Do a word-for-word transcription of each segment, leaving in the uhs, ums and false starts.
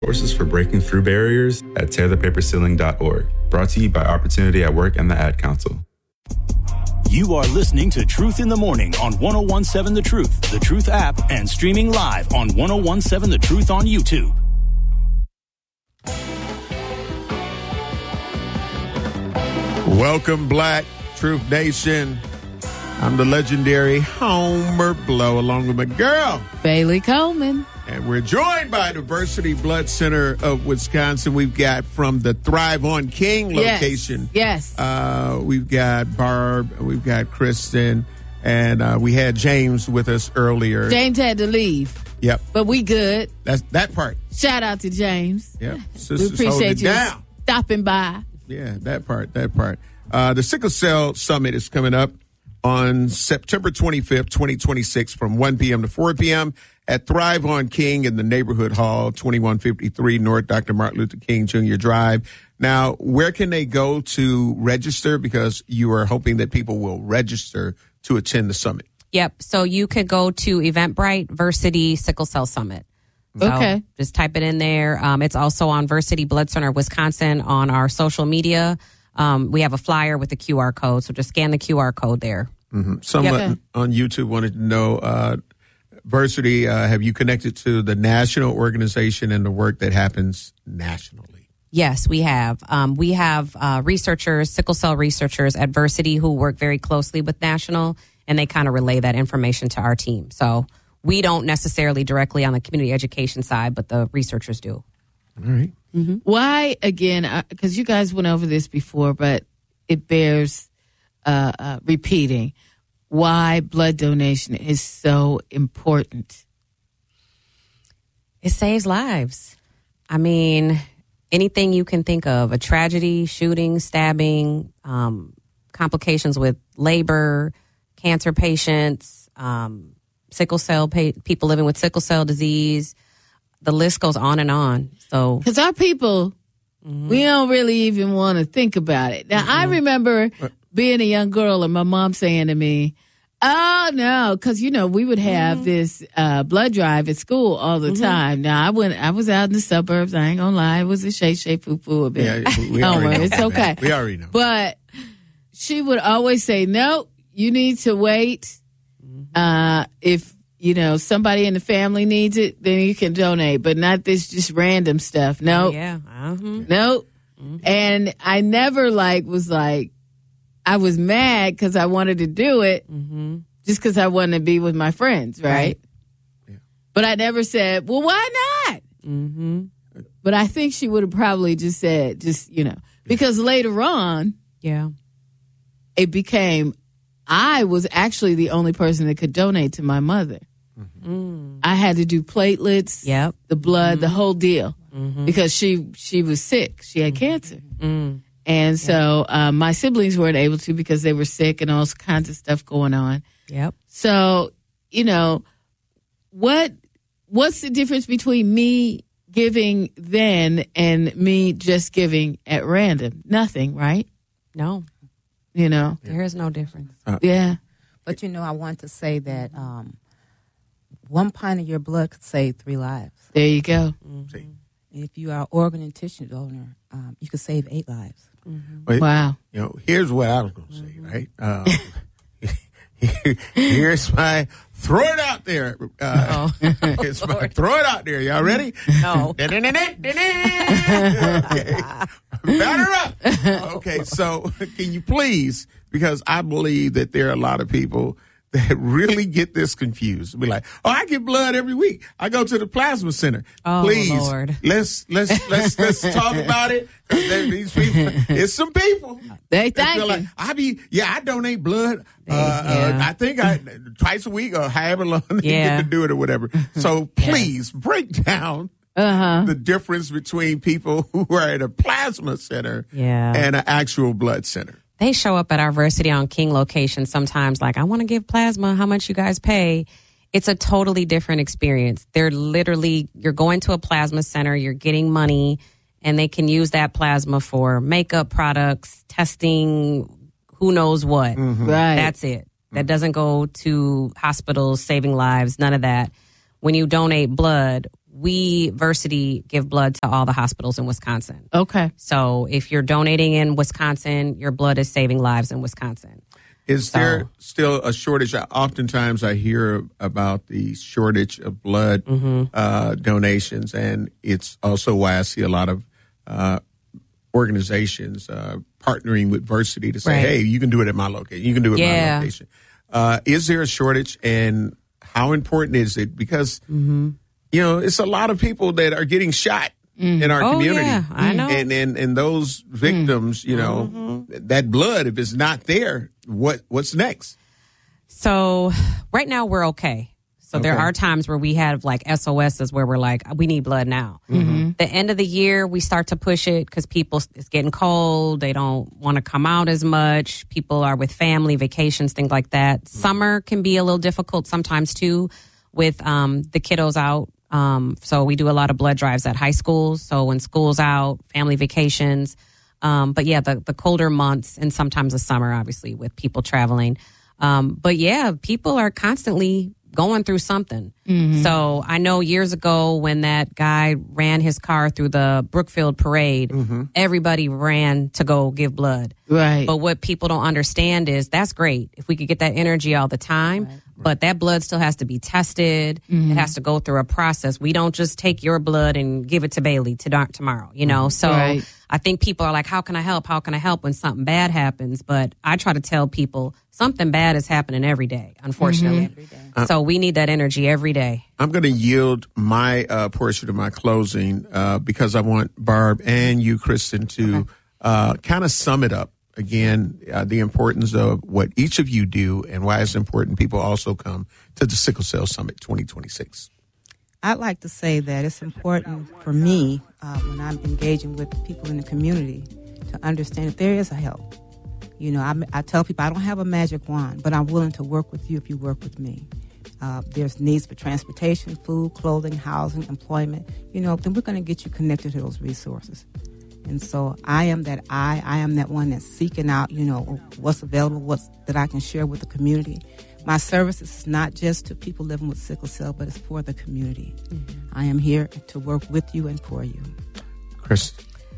Courses for breaking through barriers at tear the paper ceiling dot org. Brought to you by Opportunity at Work and the Ad Council. You are listening to Truth in the Morning on one oh one seven The Truth, The Truth app, and streaming live on one oh one seven The Truth on YouTube. Welcome, Black Truth Nation. I'm the legendary Homer Blow, along with my girl, Bailey Coleman. And we're joined by Diversity Blood Center of Wisconsin. We've got from the Thrive on King location. Yes. yes. Uh, we've got Barb, we've got Kristen, and uh, we had James with us earlier. James had to leave. Yep. But we good. That's that part. Shout out to James. Yep. We appreciate you down. stopping by. Yeah, that part, that part. Uh, the Sickle Cell Summit is coming up on September twenty-fifth, twenty twenty-six from one p.m. to four p.m. at Thrive on King in the Neighborhood Hall, twenty-one fifty-three North Doctor Martin Luther King Junior Drive. Now, where can they go to register? Because you are hoping that people will register to attend the summit. Yep. So you could go to Eventbrite, Versity Sickle Cell Summit. So okay. Just type it in there. Um, it's also on Versity Blood Center of Wisconsin on our social media. Um, we have a flyer with a Q R code, so just scan the Q R code there. Mm-hmm. Someone Yep. on YouTube wanted to know, uh, Versity, uh, have you connected to the national organization and the work that happens nationally? Yes, we have. Um, we have uh, researchers, sickle cell researchers at Versity who work very closely with national, and they kind of relay that information to our team. So we don't necessarily directly on the community education side, but the researchers do. All right. Mm-hmm. Why, again, because you guys went over this before, but it bears uh, uh, repeating, why blood donation is so important. It saves lives. I mean, anything you can think of, a tragedy, shooting, stabbing, um, complications with labor, cancer patients, um, sickle cell, pa- people living with sickle cell disease. The list goes on and on. So, because our people, mm-hmm. we don't really even want to think about it. Now, mm-hmm. I remember being a young girl and my mom saying to me, oh, no, because, you know, we would have mm-hmm. this uh, blood drive at school all the mm-hmm. time. Now, I went, I was out in the suburbs. I ain't going to lie. It was a shay shay foo foo a bit. Yeah, we already know. It's okay. We already know. But she would always say, no, you need to wait. Uh, if, you know, somebody in the family needs it, then you can donate, but not this just random stuff. No. Oh, yeah. Uh-huh. No. Mm-hmm. And I never like was like, I was mad because I wanted to do it mm-hmm. just because I wanted to be with my friends, right? right. Yeah. But I never said, well, why not? Mm-hmm. But I think she would have probably just said, just, you know, because later on, yeah, it became, I was actually the only person that could donate to my mother. Mm-hmm. I had to do platelets, yep. the blood, mm-hmm. the whole deal, mm-hmm. because she she was sick. She had mm-hmm. cancer. Mm-hmm. And so um, my siblings weren't able to because they were sick and all kinds of stuff going on. Yep. So, you know, what what's the difference between me giving then and me just giving at random? Nothing, right? No. You know? There is no difference. Uh, yeah. But, you know, I want to say that um, one pint of your blood could save three lives. There you go. Mm-hmm. If you are an organ and tissue donor, um, you could save eight lives. Mm-hmm. But, wow. You know, here's what I was going to say, right? Um, here's my, throw it out there. Uh, oh. It's my, throw it out there. Y'all ready? No. Okay. Batter up. Okay, so can you please, because I believe that there are a lot of people that really get this confused. Be like, oh, I get blood every week. I go to the plasma center. Oh, Please, Lord. let's let's let's let's talk about it. These people, it's some people. They thank you. Like, I be yeah, I donate blood. Uh, yeah. uh, I think I twice a week or however long they yeah. get to do it or whatever. So please yeah. break down uh-huh. the difference between people who are at a plasma center yeah. and an actual blood center. They show up at our Versity on King location sometimes like, I want to give plasma. How much you guys pay? It's a totally different experience. They're literally, you're going to a plasma center, you're getting money, and they can use that plasma for makeup products, testing, who knows what. Mm-hmm. Right. That's it. That doesn't go to hospitals, saving lives, none of that. When you donate blood, we, Versity, give blood to all the hospitals in Wisconsin. Okay. So if you're donating in Wisconsin, your blood is saving lives in Wisconsin. Is So- there still a shortage? I- Oftentimes I hear about the shortage of blood Mm-hmm. uh, donations, and it's also why I see a lot of uh, organizations uh, partnering with Versity to say, Right. hey, you can do it at my location. You can do it at Yeah. my location. Uh, is there a shortage, and how important is it? Because, Mm-hmm. you know, it's a lot of people that are getting shot in our Oh, community. yeah, I know. And, and, and those victims, you know, Mm-hmm. that blood, if it's not there, what what's next? So right now we're okay. So there Okay. are times where we have like S O Ss where we're like, we need blood now. The end of the year, we start to push it because people, it's getting cold. They don't want to come out as much. People are with family, vacations, things like that. Summer can be a little difficult sometimes too with um, the kiddos out. Um, so we do a lot of blood drives at high schools. So when school's out, family vacations. Um, but yeah, the, the colder months and sometimes the summer, obviously, with people traveling. Um, but yeah, people are constantly going through something. So I know years ago when that guy ran his car through the Brookfield parade, everybody ran to go give blood. Right. But what people don't understand is that's great if we could get that energy all the time, but that blood still has to be tested. It has to go through a process. We don't just take your blood and give it to Bailey to tomorrow, you know? So Right. I think people are like, how can I help? How can I help when something bad happens? But I try to tell people something bad is happening every day, unfortunately. Every day. So we need that energy every day. I'm going to yield my uh, portion of my closing uh, because I want Barb and you, Kristen, to uh, kind of sum it up. Again, uh, the importance of what each of you do and why it's important people also come to the Sickle Cell Summit twenty twenty-six. I'd like to say that it's important for me uh, when I'm engaging with people in the community to understand that there is a help. You know, I, I tell people I don't have a magic wand, but I'm willing to work with you if you work with me. Uh, there's needs for transportation, food, clothing, housing, employment. You know, then we're going to get you connected to those resources. And so I am that I, I am that one that's seeking out, you know, what's available, what's that I can share with the community. My service is not just to people living with sickle cell, but it's for the community. Mm-hmm. I am here to work with you and for you. Chris?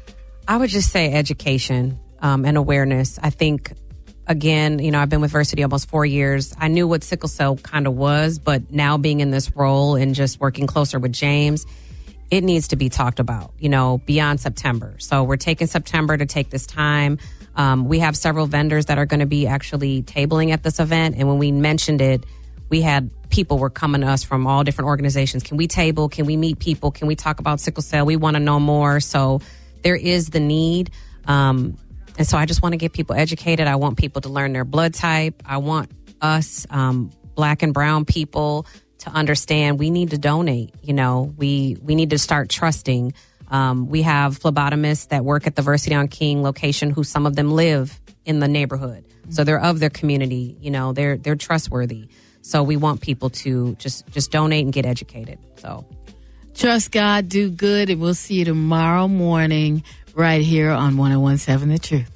I would just say education um, and awareness. I think, again, you know, I've been with Versity almost four years. I knew what sickle cell kind of was, but now being in this role and just working closer with James, it needs to be talked about, you know, beyond September. So we're taking September to take this time. Um, we have several vendors that are going to be actually tabling at this event. And when we mentioned it, we had people were coming to us from all different organizations. Can we table? Can we meet people? Can we talk about sickle cell? We want to know more. So there is the need. Um, and so I just want to get people educated. I want people to learn their blood type. I want us, um, black and brown people, to understand we need to donate. You know, we, we need to start trusting. Um, we have phlebotomists that work at the Versity on King location who some of them live in the neighborhood. So they're of their community, you know, they're, they're trustworthy. So we want people to just, just donate and get educated. So Trust God, do good, and we'll see you tomorrow morning right here on one oh one seven The Truth.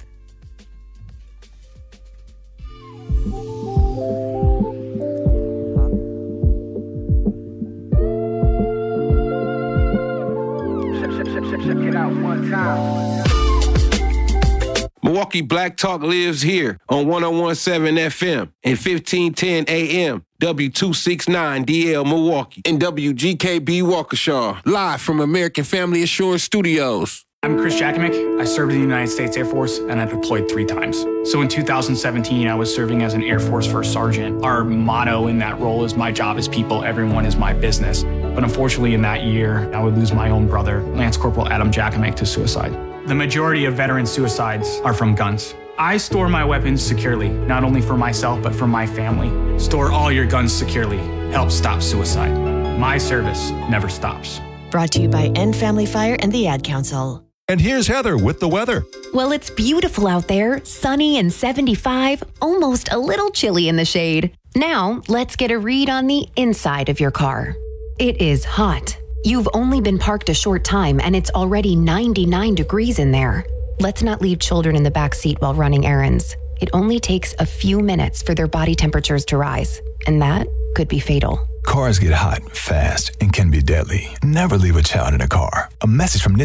Check it out one time. Milwaukee Black Talk lives here on one oh one seven F M and fifteen ten A M, W two sixty-nine D L Milwaukee, and W G K B Waukesha, live from American Family Assurance Studios. I'm Chris Jakimick. I served in the United States Air Force and I deployed three times. So in two thousand seventeen, I was serving as an Air Force First Sergeant. Our motto in that role is my job is people, everyone is my business. But unfortunately in that year, I would lose my own brother, Lance Corporal Adam Jakimick, to suicide. The majority of veteran suicides are from guns. I store my weapons securely, not only for myself, but for my family. Store all your guns securely. Help stop suicide. My service never stops. Brought to you by End Family Fire and the Ad Council. And here's Heather with the weather. Well, it's beautiful out there, sunny and seventy-five, almost a little chilly in the shade. Now, let's get a read on the inside of your car. It is hot. You've only been parked a short time and it's already ninety-nine degrees in there. Let's not leave children in the back seat while running errands. It only takes a few minutes for their body temperatures to rise, and that could be fatal. Cars get hot, fast, and can be deadly. Never leave a child in a car. A message from